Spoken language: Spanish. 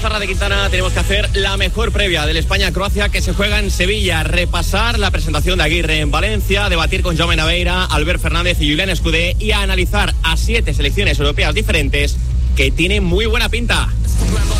Parra de Quintana tenemos que hacer la mejor previa del España-Croacia que se juega en Sevilla, repasar la presentación de Aguirre en Valencia, debatir con Jaume Naveira, Albert Fernández y Julián Escudé y analizar a 7 selecciones europeas diferentes que tienen muy buena pinta.